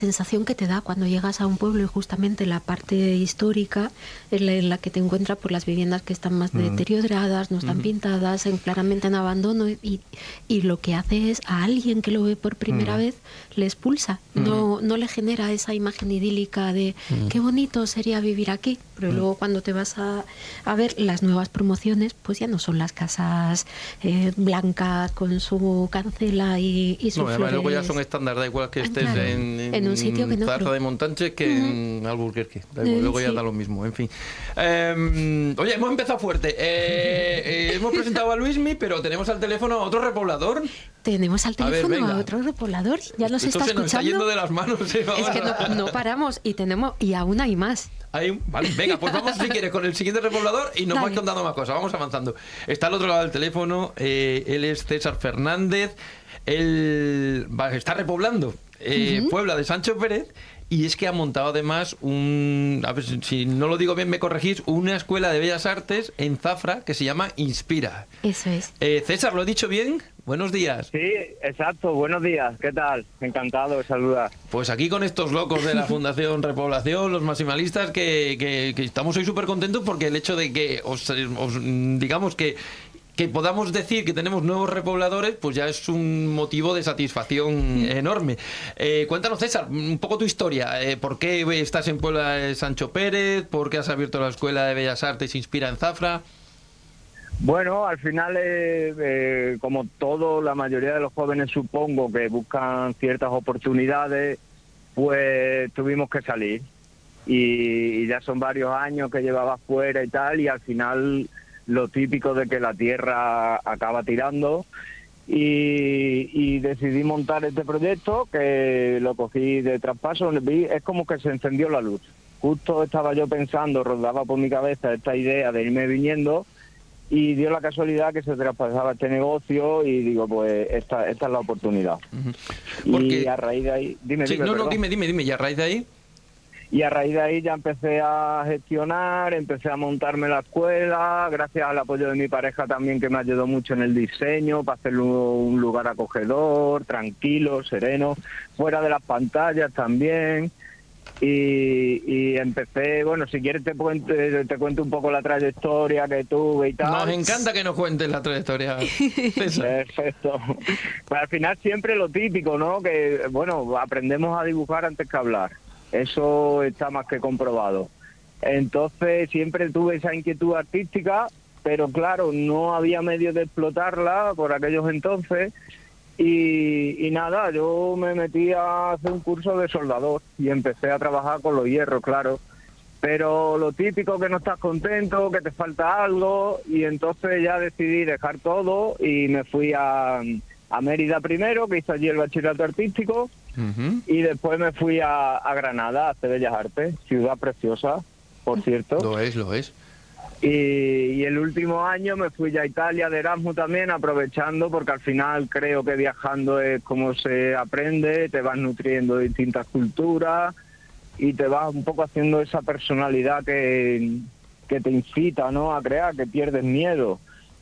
sensación que te da cuando llegas a un pueblo y justamente la parte histórica es la que te encuentras por las viviendas que están más deterioradas, no están pintadas, claramente en abandono y lo que hace es a alguien que lo ve por primera vez le expulsa, no le genera esa imagen idílica de qué bonito sería vivir aquí, pero luego cuando te vas a ver las nuevas promociones, pues ya no son las casas blancas con su cancela y sus flores. Luego ya son estándar, da igual que estés en un sitio que en otro. Zarza de Montánchez que en Alburquerque, da igual, luego ya da lo mismo, en fin. Oye, hemos empezado fuerte. Hemos presentado a Luismi, pero tenemos al teléfono a otro repoblador. Tenemos al teléfono a otro repoblador. Ya nos está escuchando. Nos está yendo de las manos. Es que no paramos y aún hay más. Vale, venga, pues vamos si quieres con el siguiente repoblador y nos vas contando más cosas. Vamos avanzando. Está al otro lado del teléfono. Él es César Fernández. Él está repoblando Puebla de Sancho Pérez. Y es que ha montado además a ver si no lo digo bien, me corregís, una escuela de bellas artes en Zafra que se llama Inspira. Eso es. César, ¿lo he dicho bien? Buenos días. Sí, exacto, buenos días. ¿Qué tal? Encantado de saludar. Pues aquí con estos locos de la Fundación Repoblación, los maximalistas, que estamos hoy súper contentos porque el hecho de que os digamos que podamos decir que tenemos nuevos repobladores, pues ya es un motivo de satisfacción enorme. Cuéntanos, César, un poco tu historia. ¿Por qué estás en Puebla de Sancho Pérez? ¿Por qué has abierto la Escuela de Bellas Artes Inspira en Zafra? Bueno, al final, como todo, la mayoría de los jóvenes supongo que buscan ciertas oportunidades, pues tuvimos que salir. Y ya son varios años que llevaba fuera y tal, y al final lo típico de que la tierra acaba tirando y decidí montar este proyecto que lo cogí de traspaso. Es como que se encendió la luz. Justo estaba yo pensando, rodaba por mi cabeza esta idea de irme viniendo y dio la casualidad que se traspasaba este negocio y digo, pues esta es la oportunidad. Y a raíz de ahí... Dime, y a raíz de ahí... Y a raíz de ahí ya empecé a gestionar, empecé a montarme la escuela, gracias al apoyo de mi pareja también, que me ayudó mucho en el diseño, para hacerlo un lugar acogedor, tranquilo, sereno, fuera de las pantallas también. Y empecé, bueno, si quieres te cuento un poco la trayectoria que tuve y tal. Nos encanta que nos cuentes la trayectoria. Perfecto. Pues al final siempre lo típico, ¿no? Que, bueno, aprendemos a dibujar antes que hablar. Eso está más que comprobado. Entonces siempre tuve esa inquietud artística, pero claro, no había medio de explotarla por aquellos entonces. Y nada, yo me metí a hacer un curso de soldador y empecé a trabajar con los hierros, claro. Pero lo típico, que no estás contento, que te falta algo, y entonces ya decidí dejar todo y me fui a Mérida primero, que hice allí el bachillerato artístico. Y después me fui a Granada a hacer Bellas Artes, ciudad preciosa, por cierto. Lo es. Y el último año me fui ya a Italia de Erasmus también, aprovechando, porque al final creo que viajando es como se aprende, te vas nutriendo de distintas culturas y te vas un poco haciendo esa personalidad que te incita, ¿no?, a crear, que pierdes miedo.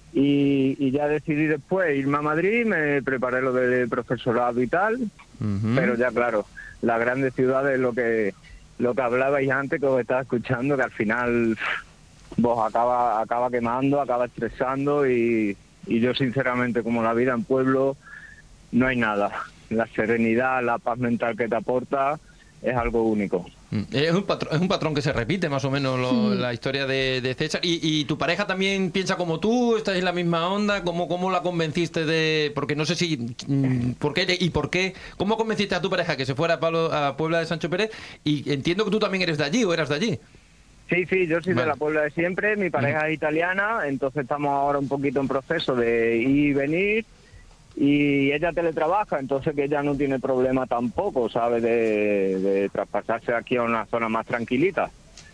Y ya decidí después irme a Madrid, me preparé lo del profesorado y tal, pero ya claro, las grandes ciudades, lo que hablabais antes, que os estaba escuchando, que al final vos acaba quemando, acaba estresando y yo sinceramente, como la vida en pueblo, no hay nada. La serenidad, la paz mental que te aporta es algo único. Es un patrón que se repite más o menos la historia de César. ¿Y tu pareja también piensa como tú? ¿Estáis en la misma onda? ¿Cómo la convenciste de...? Porque no sé si... ¿Por qué y por qué? ¿Cómo convenciste a tu pareja que se fuera a Puebla de Sancho Pérez? Y entiendo que tú también eres de allí, ¿o eras de allí? Sí, yo soy de la Puebla de siempre. Mi pareja es italiana, entonces estamos ahora un poquito en proceso de ir y venir. Y ella teletrabaja, entonces que ella no tiene problema tampoco, ¿sabes?, de traspasarse aquí a una zona más tranquilita.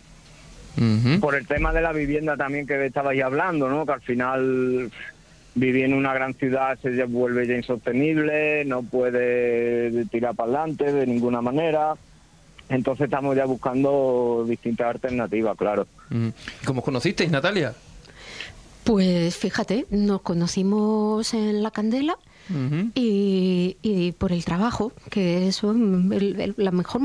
Por el tema de la vivienda también que estabais hablando, ¿no?, que al final vivir en una gran ciudad se vuelve ya insostenible, no puede tirar para adelante de ninguna manera. Entonces estamos ya buscando distintas alternativas, claro. ¿Cómo os conocisteis, Natalia? Pues fíjate, nos conocimos en La Candela y por el trabajo, que eso, la mejor